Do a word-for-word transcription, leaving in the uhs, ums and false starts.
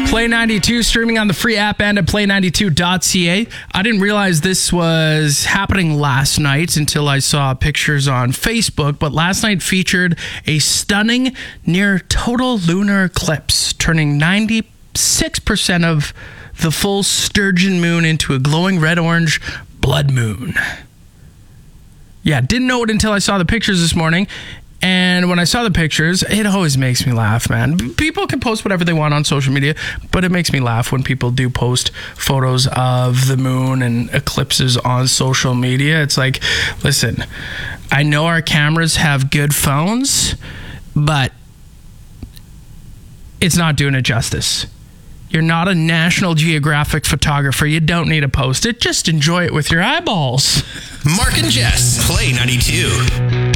Play ninety-two streaming on the free app and at play ninety-two dot c a. I didn't realize this was happening last night until I saw pictures on Facebook, but last night featured a stunning near total lunar eclipse, turning ninety-six percent of the full sturgeon moon into a glowing red-orange blood moon. Yeah, didn't know it until I saw the pictures this morning. And when I saw the pictures, it always makes me laugh, man. People can post whatever they want on social media, but it makes me laugh when people do post photos of the moon and eclipses on social media. It's like, listen, I know our cameras have good phones, but it's not doing it justice. You're not a National Geographic photographer. You don't need to post it. Just enjoy it with your eyeballs. Mark and Jess, Play ninety-two.